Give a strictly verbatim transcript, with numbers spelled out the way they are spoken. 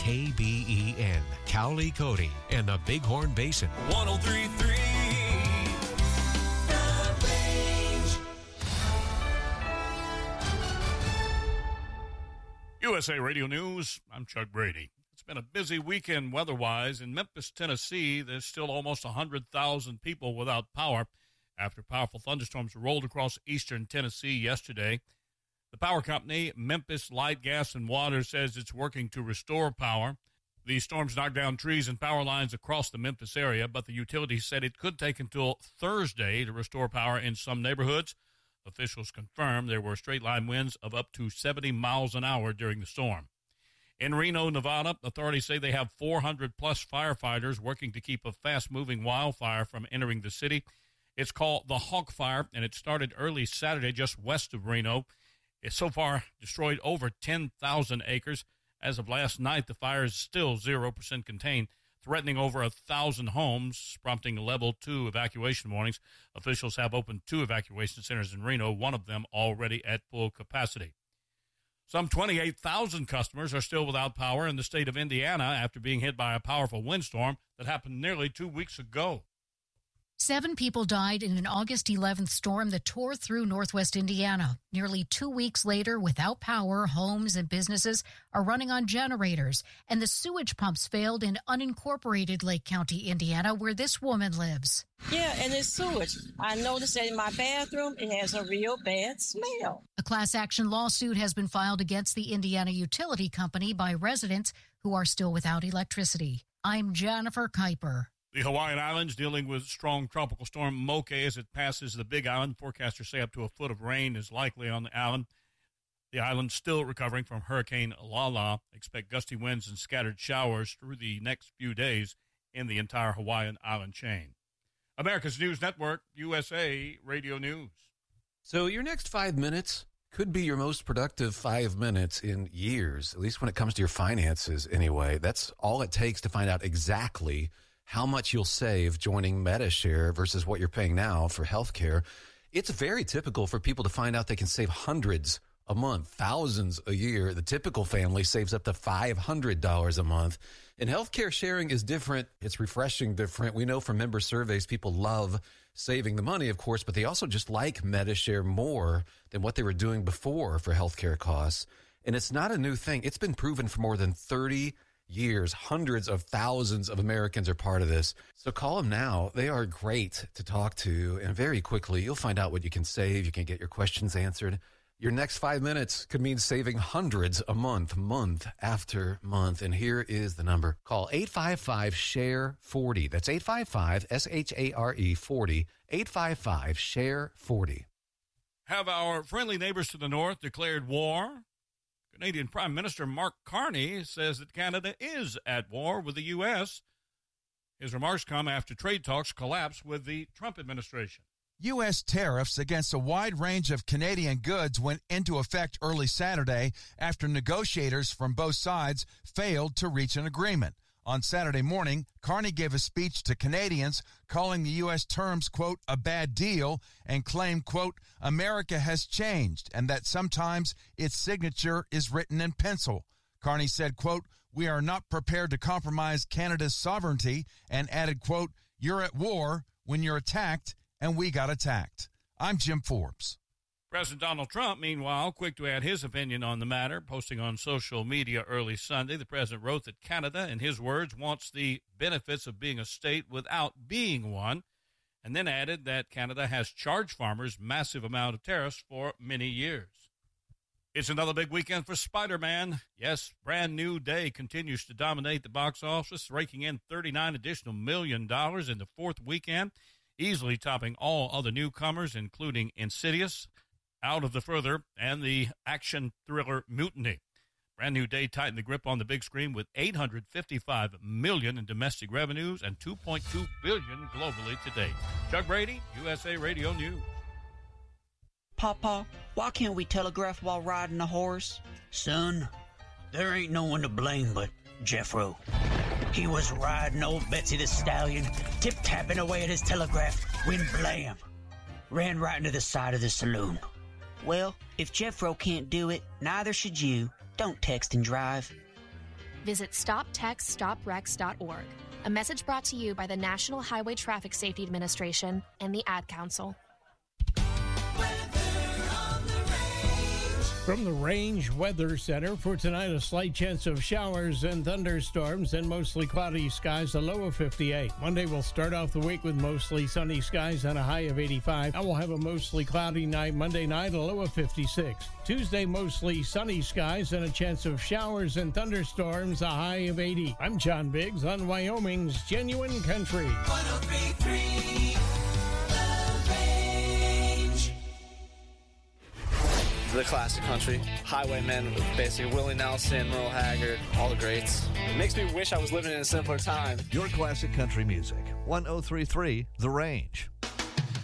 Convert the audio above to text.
K B E N, Cowley, Cody, and the Bighorn Basin. one oh three point three The Range. U S A Radio News, I'm Chuck Brady. It's been a busy weekend weather-wise. In Memphis, Tennessee, there's still almost one hundred thousand people without power after powerful thunderstorms rolled across eastern Tennessee yesterday. The power company, Memphis Light, Gas, and Water, says it's working to restore power. The storms knocked down trees and power lines across the Memphis area, but the utility said it could take until Thursday to restore power in some neighborhoods. Officials confirmed there were straight-line winds of up to seventy miles an hour during the storm. In Reno, Nevada, authorities say they have four hundred plus firefighters working to keep a fast-moving wildfire from entering the city. It's called the Hawk Fire, and it started early Saturday just west of Reno. It's so far destroyed over ten thousand acres. As of last night, the fire is still zero percent contained, threatening over one thousand homes, prompting level two evacuation warnings. Officials have opened two evacuation centers in Reno, one of them already at full capacity. Some twenty-eight thousand customers are still without power in the state of Indiana after being hit by a powerful windstorm that happened nearly two weeks ago. Seven people died in an August eleventh storm that tore through northwest Indiana. Nearly two weeks later, without power, homes and businesses are running on generators, and the sewage pumps failed in unincorporated Lake County, Indiana, where this woman lives. Yeah, and it's sewage. I noticed that in my bathroom, it has a real bad smell. A class action lawsuit has been filed against the Indiana Utility Company by residents who are still without electricity. I'm Jennifer Kuiper. The Hawaiian Islands dealing with strong tropical storm Moke as it passes the Big Island. Forecasters say up to a foot of rain is likely on the island. The island still recovering from Hurricane Lala. Expect gusty winds and scattered showers through the next few days in the entire Hawaiian island chain. America's News Network, U S A Radio News. So your next five minutes could be your most productive five minutes in years, at least when it comes to your finances anyway. That's all it takes to find out exactly how much you'll save joining Medi-Share versus what you're paying now for healthcare. It's very typical for people to find out they can save hundreds a month, thousands a year. The typical family saves up to five hundred dollars a month. And healthcare sharing is different. It's refreshing different. We know from member surveys, people love saving the money, of course, but they also just like Medi-Share more than what they were doing before for healthcare costs. And it's not a new thing. It's been proven for more than thirty years. Hundreds of thousands of Americans are part of this. So call them now. They are great to talk to. And very quickly, you'll find out what you can save. You can get your questions answered. Your next five minutes could mean saving hundreds a month, month after month. And here is the number. Call eight five five, S H A R E, forty. That's eight five five, S H A R E, forty. eight five five, S H A R E, forty. Have our friendly neighbors to the north declared war? Canadian Prime Minister Mark Carney says that Canada is at war with the U S. His remarks come after trade talks collapsed with the Trump administration. U S tariffs against a wide range of Canadian goods went into effect early Saturday after negotiators from both sides failed to reach an agreement. On Saturday morning, Carney gave a speech to Canadians calling the U S terms, quote, a bad deal, and claimed, quote, America has changed and that sometimes its signature is written in pencil. Carney said, quote, we are not prepared to compromise Canada's sovereignty, and added, quote, you're at war when you're attacked, and we got attacked. I'm Jim Forbes. President Donald Trump, meanwhile, quick to add his opinion on the matter. Posting on social media early Sunday, the president wrote that Canada, in his words, wants the benefits of being a state without being one, and then added that Canada has charged farmers massive amount of tariffs for many years. It's another big weekend for Spider-Man. Yes, Brand New Day continues to dominate the box office, raking in thirty-nine additional million dollars in the fourth weekend, easily topping all other newcomers, including Insidious, Out of the Further, and the action thriller Mutiny. Brand New Day tightened the grip on the big screen with eight hundred fifty-five million dollars in domestic revenues and two point two billion dollars globally to date. Chuck Brady, U S A Radio News. Papa, why can't we telegraph while riding a horse? Son, there ain't no one to blame but Jeffro. He was riding old Betsy the Stallion, tip-tapping away at his telegraph, when blam, ran right into the side of the saloon. Well, if Jeffro can't do it, neither should you. Don't text and drive. visit stop text stop wrecks dot org. A message brought to you by the National Highway Traffic Safety Administration and the Ad Council. From the Range Weather Center for tonight, a slight chance of showers and thunderstorms and mostly cloudy skies, a low of fifty-eight. Monday will start off the week with mostly sunny skies and a high of eighty-five. I will have a mostly cloudy night Monday night, a low of fifty-six. Tuesday, mostly sunny skies and a chance of showers and thunderstorms, a high of eighty. I'm John Biggs on Wyoming's Genuine Country. one oh three point three The classic country. Highwaymen with basically Willie Nelson, Merle Haggard, all the greats. It makes me wish I was living in a simpler time. Your classic country music. one oh three point three The Range.